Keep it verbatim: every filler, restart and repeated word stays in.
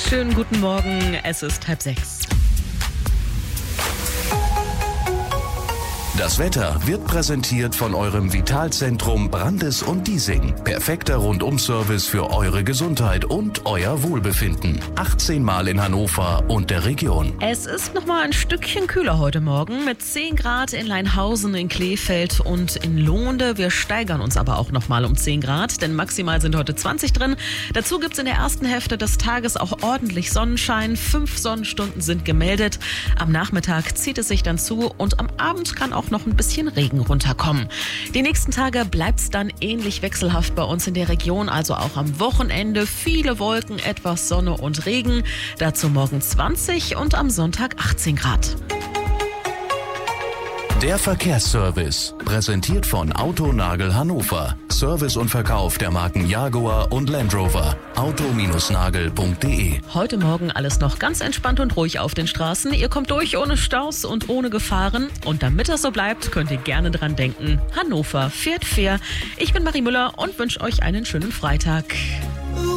Schönen guten Morgen, es ist halb sechs. Das Wetter wird präsentiert von eurem Vitalzentrum Brandes und Diesing. Perfekter Rundum-Service für eure Gesundheit und euer Wohlbefinden. achtzehn Mal in Hannover und der Region. Es ist noch mal ein Stückchen kühler heute Morgen mit zehn Grad in Leinhausen, in Kleefeld und in Lohnde. Wir steigern uns aber auch noch mal um zehn Grad, denn maximal sind heute zwanzig drin. Dazu gibt es in der ersten Hälfte des Tages auch ordentlich Sonnenschein. Fünf Sonnenstunden sind gemeldet. Am Nachmittag zieht es sich dann zu und am Abend kann auch noch ein bisschen Regen runterkommen. Die nächsten Tage bleibt es dann ähnlich wechselhaft bei uns in der Region, also auch am Wochenende viele Wolken, etwas Sonne und Regen. Dazu morgen zwanzig und am Sonntag achtzehn Grad. Der Verkehrsservice, präsentiert von Autonagel Hannover. Service und Verkauf der Marken Jaguar und Land Rover. auto nagel punkt de. Heute Morgen alles noch ganz entspannt und ruhig auf den Straßen. Ihr kommt durch ohne Staus und ohne Gefahren. Und damit das so bleibt, könnt ihr gerne dran denken. Hannover fährt fair. Ich bin Marie Müller und wünsche euch einen schönen Freitag.